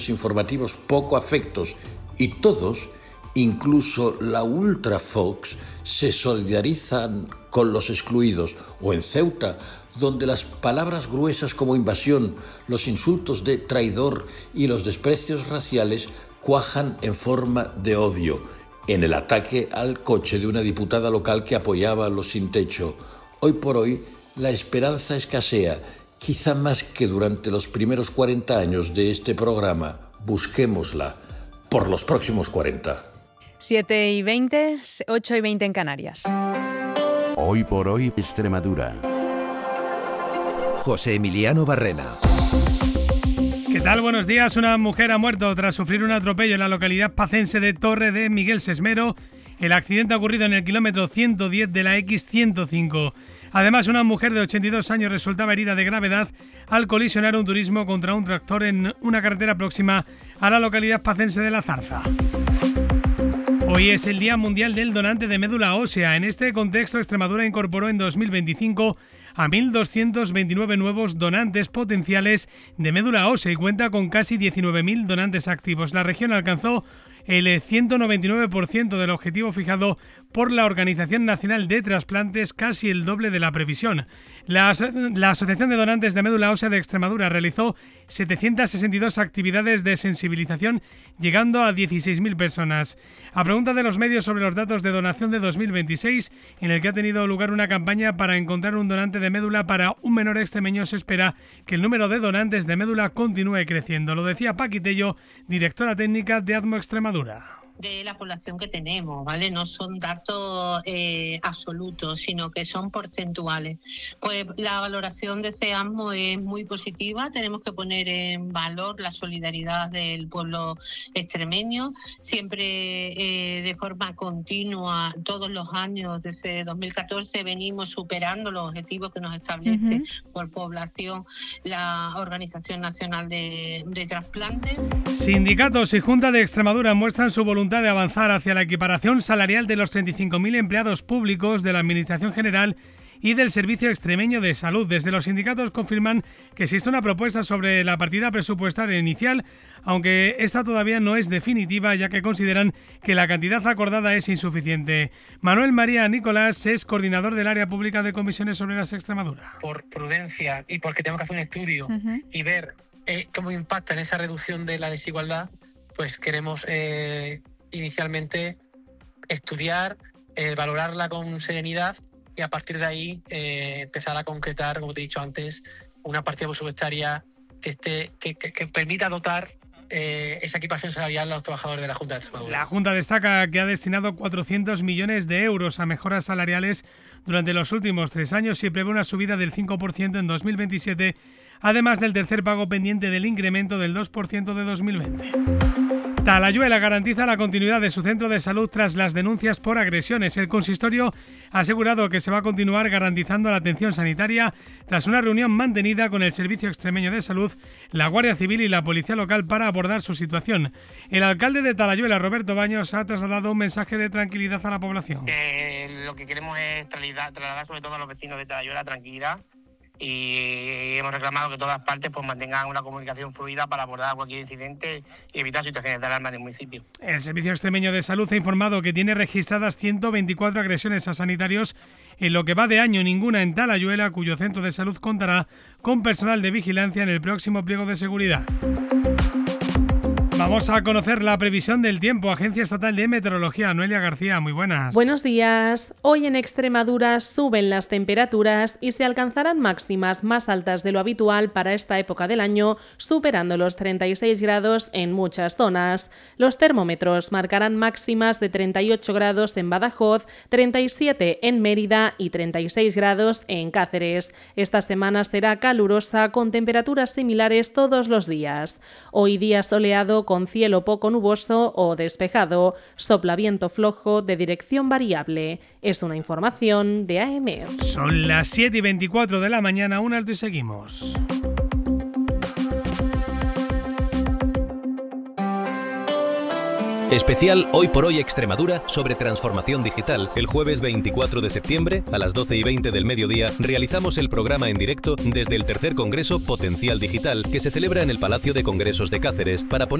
informativos poco afectos y todos, incluso la Ultra Fox, se solidarizan con los excluidos, o en Ceuta, donde las palabras gruesas como invasión, los insultos de traidor y los desprecios raciales cuajan en forma de odio, en el ataque al coche de una diputada local que apoyaba a los sin techo. Hoy por hoy, la esperanza escasea, quizá más que durante los primeros 40 años de este programa. Busquémosla por los próximos 40. 7:20, 8:20 en Canarias. Hoy por hoy, Extremadura. José Emiliano Barrena. ¿Qué tal? Buenos días. Una mujer ha muerto tras sufrir un atropello en la localidad pacense de Torre de Miguel Sesmero. El accidente ha ocurrido en el kilómetro 110 de la X105. Además, una mujer de 82 años resultaba herida de gravedad al colisionar un turismo contra un tractor en una carretera próxima a la localidad pacense de La Zarza. Hoy es el Día Mundial del Donante de Médula Ósea. En este contexto, Extremadura incorporó en 2025 a 1.229 nuevos donantes potenciales de médula ósea y cuenta con casi 19.000 donantes activos. La región alcanzó el 199% del objetivo fijado por la Organización Nacional de Trasplantes, casi el doble de la previsión. La Asociación de Donantes de Médula Ósea de Extremadura realizó 762 actividades de sensibilización, llegando a 16.000 personas. A pregunta de los medios sobre los datos de donación de 2026, en el que ha tenido lugar una campaña para encontrar un donante de médula para un menor extremeño, se espera que el número de donantes de médula continúe creciendo. Lo decía Paqui Tello, directora técnica de ADMO Extremadura. De la población que tenemos, ¿vale? No son datos absolutos, sino que son porcentuales. Pues la valoración de CEASMO es muy positiva. Tenemos que poner en valor la solidaridad del pueblo extremeño, siempre de forma continua. Todos los años, desde 2014, venimos superando los objetivos que nos establece por población la Organización Nacional de Trasplantes. Sindicatos y Junta de Extremadura muestran su voluntad de avanzar hacia la equiparación salarial de los 35.000 empleados públicos de la Administración General y del Servicio Extremeño de Salud. Desde los sindicatos confirman que existe una propuesta sobre la partida presupuestaria inicial, aunque esta todavía no es definitiva, ya que consideran que la cantidad acordada es insuficiente. Manuel María Nicolás es coordinador del área pública de Comisiones Obreras Extremadura. Por prudencia y porque tenemos que hacer un estudio y ver cómo impacta en esa reducción de la desigualdad, pues queremos inicialmente estudiar, valorarla con serenidad y a partir de ahí empezar a concretar, como te he dicho antes, una partida presupuestaria que permita dotar esa equiparación salarial a los trabajadores de la Junta de Extremadura. La Junta destaca que ha destinado 400 millones de euros a mejoras salariales durante los últimos 3 años y prevé una subida del 5% en 2027, además del tercer pago pendiente del incremento del 2% de 2020. Talayuela garantiza la continuidad de su centro de salud tras las denuncias por agresiones. El consistorio ha asegurado que se va a continuar garantizando la atención sanitaria tras una reunión mantenida con el Servicio Extremeño de Salud, la Guardia Civil y la Policía Local para abordar su situación. El alcalde de Talayuela, Roberto Baños, ha trasladado un mensaje de tranquilidad a la población. Lo que queremos es trasladar sobre todo a los vecinos de Talayuela tranquilidad. Y hemos reclamado que todas las partes pues mantengan una comunicación fluida para abordar cualquier incidente y evitar situaciones de alarma en el municipio. El Servicio Extremeño de Salud ha informado que tiene registradas 124 agresiones a sanitarios en lo que va de año, ninguna en Talayuela, cuyo centro de salud contará con personal de vigilancia en el próximo pliego de seguridad. Vamos a conocer la previsión del tiempo. Agencia Estatal de Meteorología, Noelia García, muy buenas. Buenos días. Hoy en Extremadura suben las temperaturas y se alcanzarán máximas más altas de lo habitual para esta época del año, superando los 36 grados en muchas zonas. Los termómetros marcarán máximas de 38 grados en Badajoz, 37 en Mérida y 36 grados en Cáceres. Esta semana será calurosa con temperaturas similares todos los días. Hoy día soleado con cielo poco nuboso o despejado. Sopla viento flojo de dirección variable. Es una información de AEMET. Son las 7:24 de la mañana, un alto y seguimos. Especial Hoy por Hoy Extremadura sobre transformación digital. El jueves 24 de septiembre, a las 12:20 del mediodía, realizamos el programa en directo desde el tercer Congreso Potencial Digital, que se celebra en el Palacio de Congresos de Cáceres, para poner